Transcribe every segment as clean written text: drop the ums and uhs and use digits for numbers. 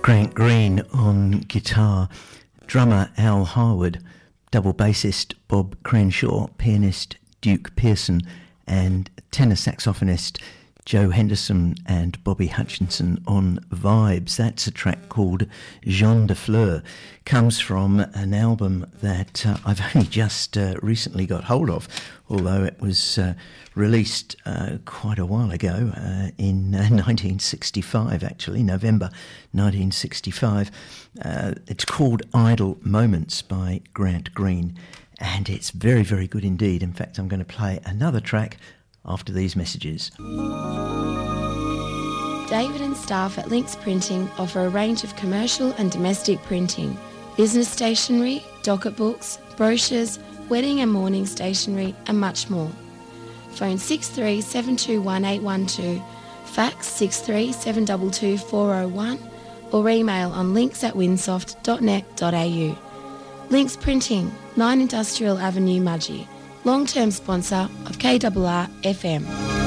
Grant Green on guitar, drummer Al Harwood, double bassist Bob Crenshaw, pianist Duke Pearson, and tenor saxophonist Joe Henderson and Bobby Hutchinson on vibes. That's a track called Jean de Fleur. Comes from an album that I've only just recently got hold of, although it was released quite a while ago, in 1965 actually, November 1965. It's called Idle Moments by Grant Green, and it's very, very good indeed. In fact, I'm going to play another track after these messages. David and staff at Links Printing offer a range of commercial and domestic printing, business stationery, docket books, brochures, wedding and mourning stationery, and much more. Phone 63721812, fax 63722401, or email on links@winsoft.net.au. Links Printing, 9 Industrial Avenue, Mudgee. Long-term sponsor of KRR FM.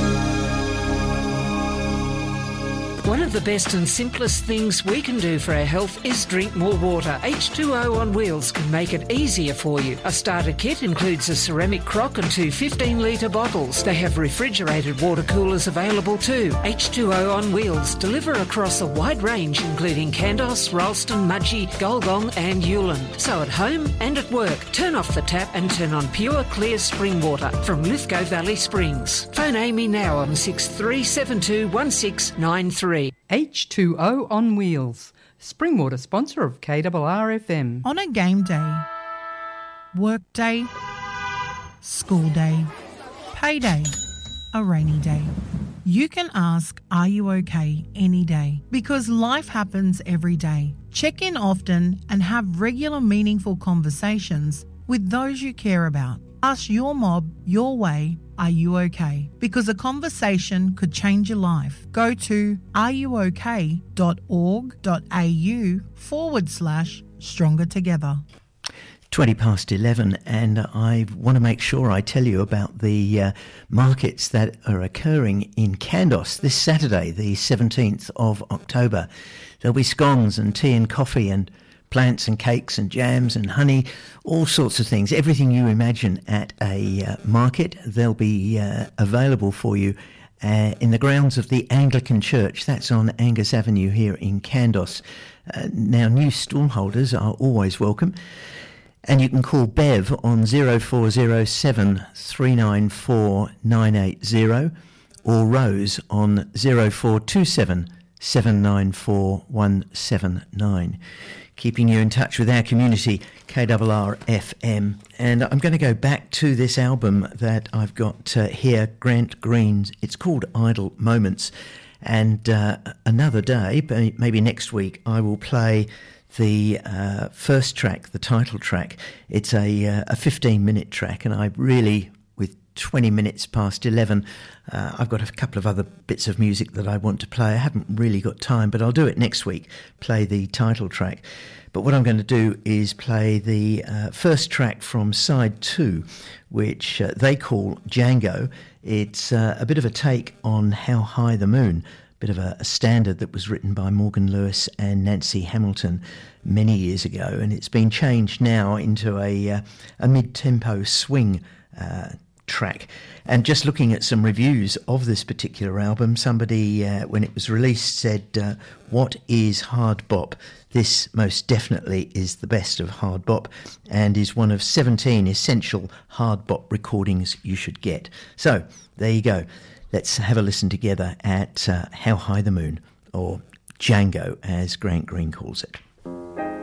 One of the best and simplest things we can do for our health is drink more water. H2O on Wheels can make it easier for you. A starter kit includes a ceramic crock and 2 15-litre bottles. They have refrigerated water coolers available too. H2O on Wheels deliver across a wide range including Kandos, Ralston, Mudgee, Golgong and Ulan. So at home and at work, turn off the tap and turn on pure clear spring water from Lithgow Valley Springs. Phone Amy now on 63721693. H2O on Wheels, Springwater sponsor of KRR FM. On a game day, work day, school day, payday, a rainy day, you can ask, are you okay, any day? Because life happens every day. Check in often and have regular meaningful conversations with those you care about. Ask your mob your way, are you okay? Because a conversation could change your life. Go to areyouok.org.au/stronger together. 20 past 11, and I want to make sure I tell you about the markets that are occurring in Kandos this Saturday, the 17th of October. There'll be scones and tea and coffee and plants and cakes and jams and honey, all sorts of things, everything you imagine at a market. They'll be available for you in the grounds of the Anglican Church. That's on Angus Avenue here in Kandos. Now, new stallholders are always welcome, and you can call Bev on 0407 394 980 or Rose on 0427 794 179. Keeping you in touch with our community, KRR FM. And I'm going to go back to this album that I've got here, Grant Green's. It's called Idle Moments. And another day, maybe next week, I will play the first track, the title track. It's a 15-minute track, and I really, with 20 minutes past 11, I've got a couple of other bits of music that I want to play. I haven't really got time, but I'll do it next week, play the title track. But what I'm going to do is play the first track from side 2, which they call Django. It's a bit of a take on How High the Moon, a bit of a standard that was written by Morgan Lewis and Nancy Hamilton many years ago, and it's been changed now into a mid-tempo swing track. And just looking at some reviews of this particular album, somebody when it was released said, what is hard bop? This most definitely is the best of hard bop and is one of 17 essential hard bop recordings you should get. So there you go. Let's have a listen together at How High the Moon, or Django as Grant Green calls it.